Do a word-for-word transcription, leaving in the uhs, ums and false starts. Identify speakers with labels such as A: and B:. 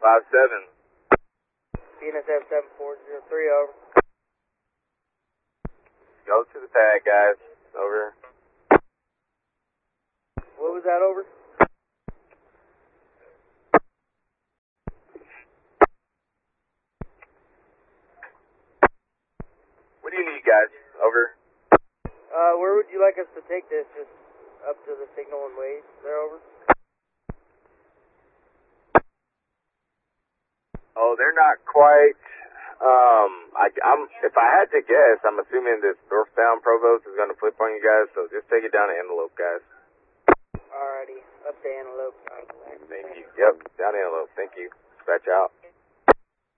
A: five seven.
B: B N S F seven four zero three, over.
A: Go to the pad, guys. Over.
B: What was that, over?
A: What do you need, guys? Over.
B: Uh, where would you like us to take this? Just up to the signal and wait. There, over.
A: Oh, they're not quite. Um, I, I'm. If I had to guess, I'm assuming this northbound Provost is going to flip on you guys. So just take it down to Antelope, guys.
B: Alrighty, up to Antelope.
A: Thank you. Yep, down Antelope. Thank you. Dispatch out.